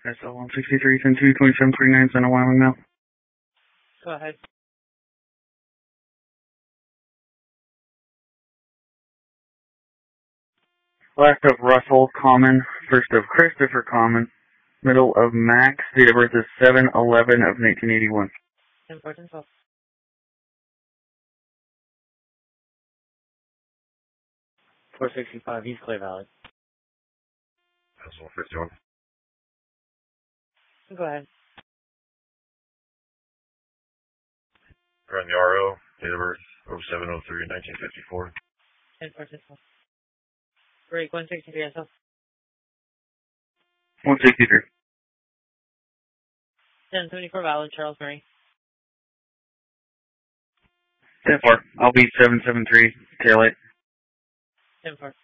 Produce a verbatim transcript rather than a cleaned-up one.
S L one sixty-three, ten two, twenty-seven forty-nine, Center Wyoming now. Go ahead. Last of Russell, Common. First of Christopher, Common. Middle of Max. Date of birth is seven eleven of nineteen eighty-one. Important info. four sixty-five, East Clay Valley. That's one fifty-one. Go ahead. Run the R O, date of birth oh seven oh three, nineteen fifty-four. Important info. Break one sixty-three S L. one sixty-three. ten seventy-four valid, Charles Murray. ten four. I'll be seven seven three, tail light. ten four.